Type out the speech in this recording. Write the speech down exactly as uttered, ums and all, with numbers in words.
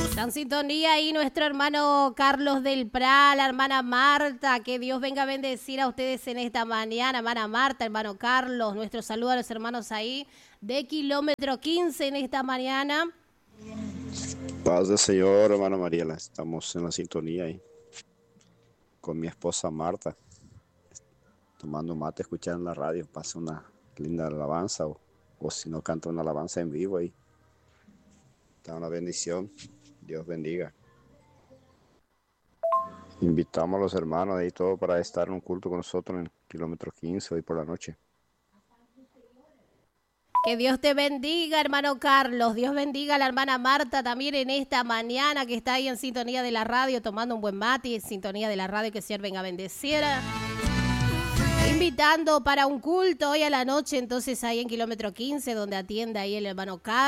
Está en sintonía ahí nuestro hermano Carlos del Pral, la hermana Marta. Que Dios venga a bendecir a ustedes en esta mañana, hermana Marta, hermano Carlos. Nuestro saludo a los hermanos ahí de kilómetro quince en esta mañana. Paz del Señor, hermana Mariela. Estamos en la sintonía ahí con mi esposa Marta, tomando mate, escuchando la radio. Pasa una linda alabanza o, o si no, canta una alabanza en vivo ahí. Está una bendición. Dios bendiga. Invitamos a los hermanos ahí todo para estar en un culto con nosotros en kilómetro quince hoy por la noche. Que Dios te bendiga, hermano Carlos. Dios bendiga a la hermana Marta también en esta mañana que está ahí en sintonía de la radio, tomando un buen mate, en sintonía de la radio, que el Señor venga a bendecir. Invitando para un culto hoy a la noche, entonces ahí en kilómetro quince, donde atiende ahí el hermano Carlos.